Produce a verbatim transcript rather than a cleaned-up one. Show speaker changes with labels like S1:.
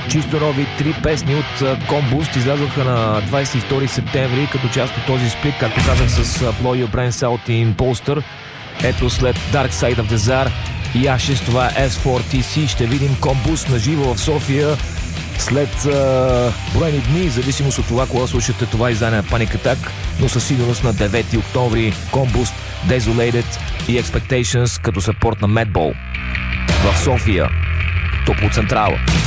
S1: Чисто нови три песни от Combust излязоха на двадесет и втори септември като част от този сплит, както казах, с Blow Your Brains Out и Imposter. Ето след Dark Side of Desire и Ashes, това е Ес фор Ти Си. Ще видим Combust наживо в София след uh, броени дни, зависимост от това, кога слушате това издание на Panic Attack, но със сигурност на девети октомври Combust, Desolated и Expectations като съпорт на Madball в София, Топлоцентрала.